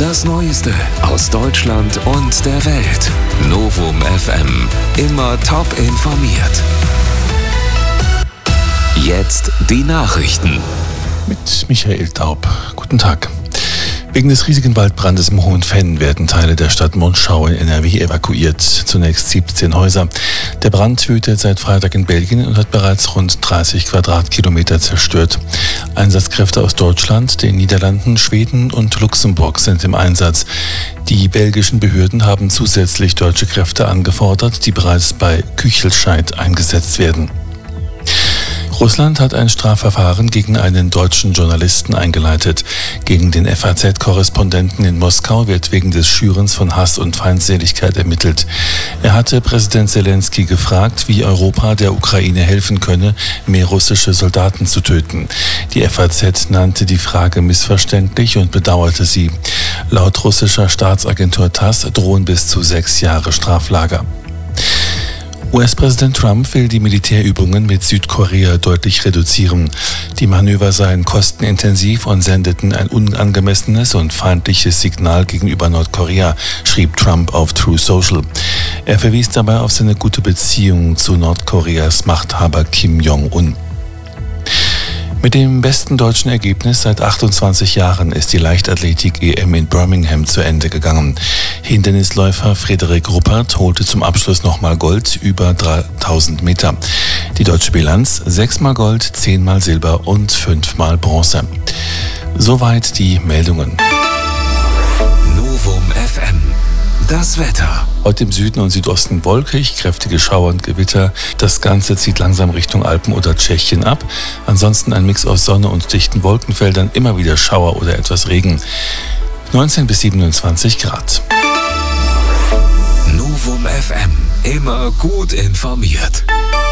Das Neueste aus Deutschland und der Welt. Novum FM. Immer top informiert. Jetzt die Nachrichten. Mit Michael Taub. Guten Tag. Wegen des riesigen Waldbrandes im Hohenfenn werden Teile der Stadt Monschau in NRW evakuiert. Zunächst 17 Häuser. Der Brand wütet seit Freitag in Belgien und hat bereits rund 30 Quadratkilometer zerstört. Einsatzkräfte aus Deutschland, den Niederlanden, Schweden und Luxemburg sind im Einsatz. Die belgischen Behörden haben zusätzlich deutsche Kräfte angefordert, die bereits bei Küchelscheid eingesetzt werden. Russland hat ein Strafverfahren gegen einen deutschen Journalisten eingeleitet. Gegen den FAZ-Korrespondenten in Moskau wird wegen des Schürens von Hass und Feindseligkeit ermittelt. Er hatte Präsident Zelensky gefragt, wie Europa der Ukraine helfen könne, mehr russische Soldaten zu töten. Die FAZ nannte die Frage missverständlich und bedauerte sie. Laut russischer Staatsagentur TASS drohen bis zu 6 Jahre Straflager. US-Präsident Trump will die Militärübungen mit Südkorea deutlich reduzieren. Die Manöver seien kostenintensiv und sendeten ein unangemessenes und feindliches Signal gegenüber Nordkorea, schrieb Trump auf Truth Social. Er verwies dabei auf seine gute Beziehung zu Nordkoreas Machthaber Kim Jong-un. Mit dem besten deutschen Ergebnis seit 28 Jahren ist die Leichtathletik-EM in Birmingham zu Ende gegangen. Hindernisläufer Frederik Ruppert holte zum Abschluss nochmal Gold über 3000 Meter. Die deutsche Bilanz: 6-mal Gold, 10-mal Silber und 5-mal Bronze. Soweit die Meldungen. Novum FM. Das Wetter. Heute im Süden und Südosten wolkig, kräftige Schauer und Gewitter. Das Ganze zieht langsam Richtung Alpen oder Tschechien ab. Ansonsten ein Mix aus Sonne und dichten Wolkenfeldern, immer wieder Schauer oder etwas Regen. 19 bis 27 Grad. Novum FM. Immer gut informiert.